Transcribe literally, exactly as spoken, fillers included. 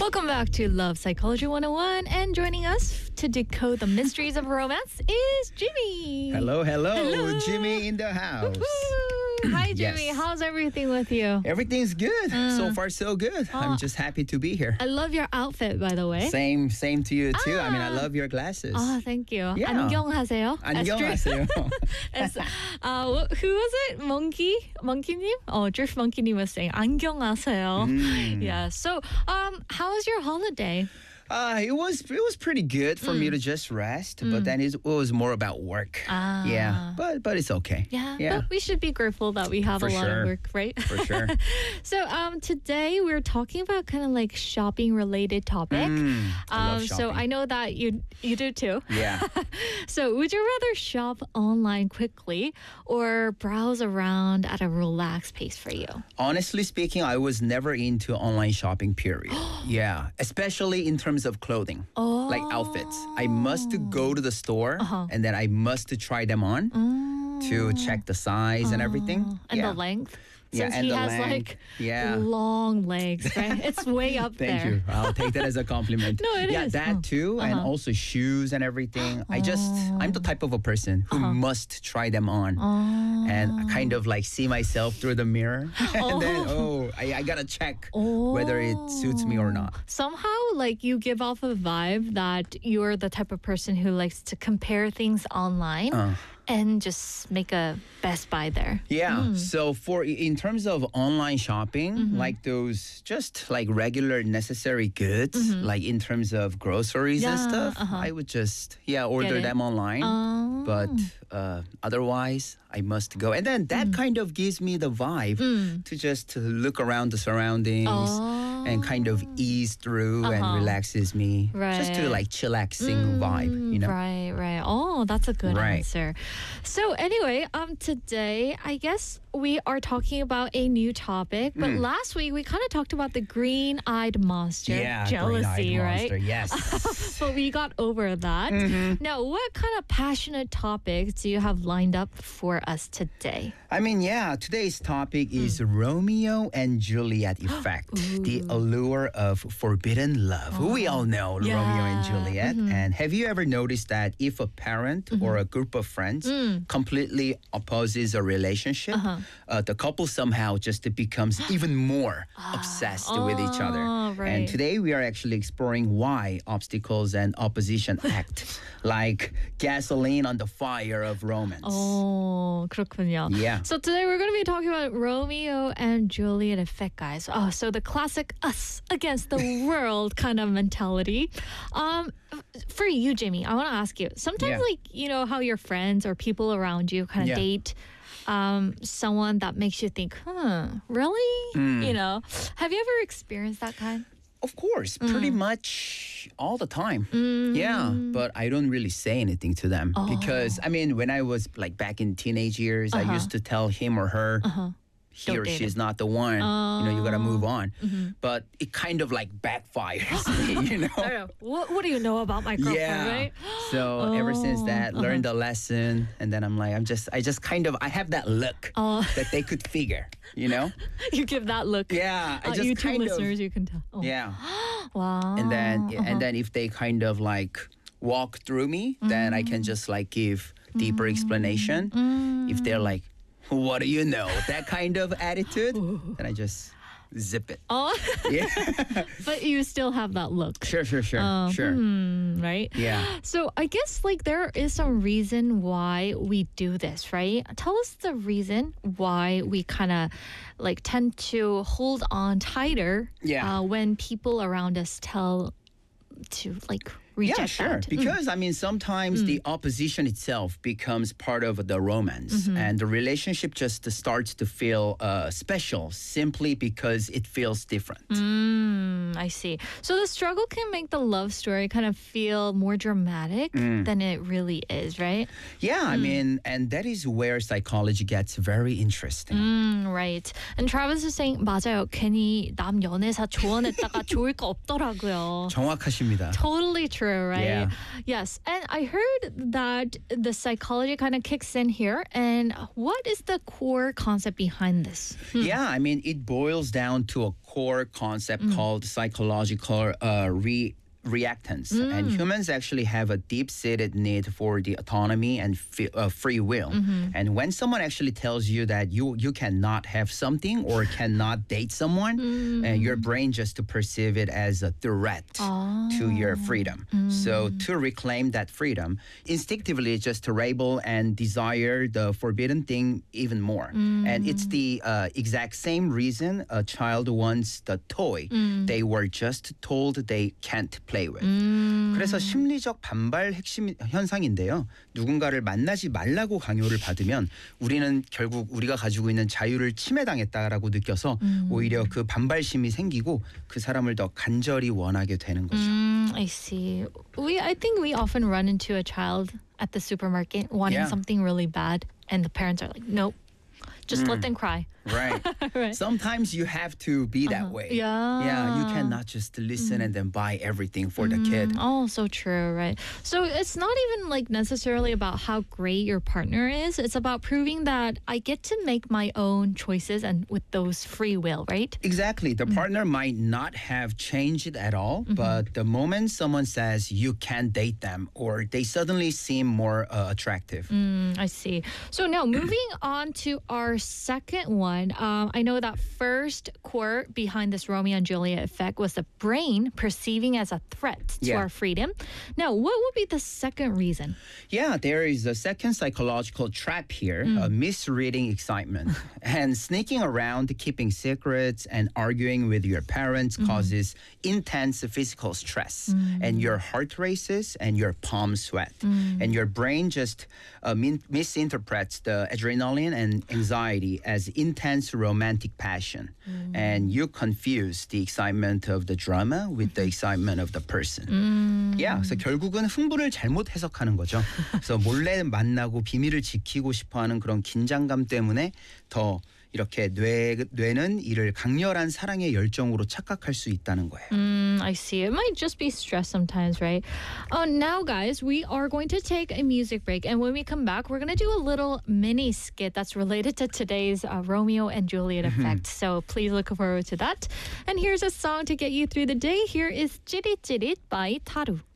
Welcome back to Love Psychology one oh one. And joining us to decode the mysteries of romance is Jimmy. Hello, hello, Hello. Jimmy in the house. Woo-hoo. Hi, Jimmy. Yes. How's everything with you? Everything's good. So far, so good. Oh. I'm just happy to be here. I love your outfit, by the way. Same, same to you too. I mean, I Ah. love your glasses. Oh, thank you. Yeah. 안녕하세요. 안녕하세요. As, uh, who was it? Monkey? Monkey님? Oh, Drift Monkey님 was saying 안녕하세요. Mm. Yeah. So, um, how was your holiday? Uh, it was it was pretty good for me to just rest, but then it, it was more about work. Ah. Yeah, but but it's okay. Yeah, yeah, but we should be grateful that we have For a lot sure. of work, right? for sure. So um, today we're talking about kind of like shopping related topic. Mm, I love um, so shopping. I know that you you do too. Yeah. So would you rather shop online quickly or browse around at a relaxed pace for you? Honestly speaking, I was never into online shopping, period. Yeah, especially in terms of clothing, Oh. like outfits. I must go to the store Uh-huh. and then I must try them on to check the size and everything. Oh, and yeah. the length. Yeah, Since and he the has length. like Yeah. long legs, right? It's way up Thank there. you. I'll take that as a compliment. No, it yeah, is. that Oh. too, and Uh-huh. also shoes and everything. I just, I'm the type of a person who Uh-huh. must try them on. Oh. And I kind of like see myself through the mirror, and then oh, I, I gotta check whether it suits me or not. Somehow, like you give off a vibe that you're the type of person who likes to compare things online Uh. and just make a best buy there. Yeah. So for in terms of online shopping, Mm-hmm. like those just like regular necessary goods, like in terms of groceries and Yeah, stuff, uh-huh. I would just yeah order it. them online. Oh. But uh, otherwise, I must go, and then Mm. that kind of gives me the vibe to just look around the surroundings. Oh. And kind of ease through and Uh-huh. relaxes me, just to Right. like chillaxing vibe, you know. Right, right. Oh, that's a good Right. answer. So anyway, um, today I guess we are talking about a new topic. But Hmm. last week we kind of talked about the green-eyed monster, Yeah, jealousy, green-eyed right? monster, yes. But we got over that. Mm-hmm. Now, what kind of passionate topics do you have lined up for us today? I mean, yeah, today's topic is Romeo and Juliet effect, the allure of forbidden love. We all know Yeah. Romeo and Juliet. And have you ever noticed that if a parent or a group of friends completely opposes a relationship, uh, the couple somehow just becomes even more obsessed with each other. Oh, right. And today we are actually exploring why obstacles and opposition act like gasoline on the fire of romance. Oh, 그렇군요. Yeah. So today we're going to be talking about Romeo and Juliet effect, guys. Oh, so the classic us against the world kind of mentality. Um, for you, Jimmy, I want to ask you. Sometimes, Yeah. like you know, how your friends or people around you kind of Yeah. date. Um, someone that makes you think, huh, really? Hmm. You know, have you ever experienced that kind? Of course, pretty much all the time. Yeah, but I don't really say anything to them because I mean, when I was like back in teenage years, I used to tell him or her. He Don't or date she's not the one. You know, you gotta move on. But it kind of like backfires me, you know. I don't know. What, what do you know about my girlfriend, Yeah. right? So ever since Oh, that, learned a lesson, and then I'm like, I'm just, I just kind of, I have that look Oh. that they could figure, you know. You give that look. Yeah, I Uh, just you two kind listeners, of, you can tell. Oh. yeah. Wow. and then Uh-huh. and then if they kind of like walk through me, then I can just like give deeper explanation. If they're like, what do you know, that kind of attitude, then I just zip it. Oh, Yeah. but you still have that look. Sure, sure, sure, Uh, sure. hmm, right? Yeah. So I guess like there is some reason why we do this, right? Tell us the reason why we kind of like tend to hold on tighter Yeah. uh, when people around us tell to like reject Yeah, sure. that. Mm. Because I mean, sometimes the opposition itself becomes part of the romance, Mm-hmm. and the relationship just starts to feel uh, special simply because it feels different. Mm, I see. So the struggle can make the love story kind of feel more dramatic Mm. than it really is, right? Yeah, I mean, and that is where psychology gets very interesting. Mm, right. And Travis is saying 맞아요. 괜히 남 연애사 조언했다가 좋을 거 없더라고요. 정확하십니다. Totally true, right? Yeah. Yes. And I heard that the psychology kind of kicks in here. And what is the core concept behind this? Yeah, I mean, it boils down to a core concept called psychological uh, re. reactance. And humans actually have a deep-seated need for the autonomy and f- uh, free will. Mm-hmm. And when someone actually tells you that you you cannot have something or cannot date someone, mm. uh, your brain just to perceive it as a threat oh. to your freedom. Mm. So to reclaim that freedom, instinctively just to rebel and desire the forbidden thing even more. Mm. And it's the uh, exact same reason a child wants the toy mm. they were just told they can't play with. 음. 그래서 심리적 반발 핵심 현상인데요. 누군가를 만나지 말라고 강요를 받으면 우리는 결국 우리가 가지고 있는 자유를 침해당했다라고 느껴서 음. 오히려 그 반발심이 생기고 그 사람을 더 간절히 원하게 되는 거죠. 음, I see. We, I think we often run into a child at the supermarket wanting Yeah. something really bad, and the parents are like, nope, just Mm. let them cry. Right. Right. Sometimes you have to be that Uh-huh. way. Yeah. Yeah, you cannot just listen and then buy everything for the kid. Oh, so true, right? So it's not even like necessarily about how great your partner is. It's about proving that I get to make my own choices and with those free will, right? Exactly. The partner might not have changed at all, but the moment someone says you can't date them or they suddenly seem more uh, attractive. Mm, I see. So now moving on to our second one. Um, I know that first core behind this Romeo and Juliet effect was the brain perceiving as a threat to Yeah. our freedom. Now, what would be the second reason? Yeah, there is a second psychological trap here, uh, misreading excitement. And sneaking around, keeping secrets, and arguing with your parents causes intense physical stress. And your heart races and your palms sweat. And your brain just uh, min- misinterprets the adrenaline and anxiety as intense romantic passion. And you confuse the excitement of the drama with the excitement of the person. Yeah, 그래서 결국은 흥부를 잘못 해석하는 거죠. 그래서 몰래 만나고 비밀을 지키고 싶어하는 그런 긴장감 때문에 더 이렇게 뇌, 뇌는 이를 강렬한 사랑의 열정으로 착각할 수 있다는 거예요. Mm, I see. It might just be stress sometimes, right? Uh, now, guys, we are going to take a music break. And when we come back, we're going to do a little mini skit that's related to today's uh, Romeo and Juliet effect. So please look forward to that. And here's a song to get you through the day. Here is 찌릿찌릿 by Taru.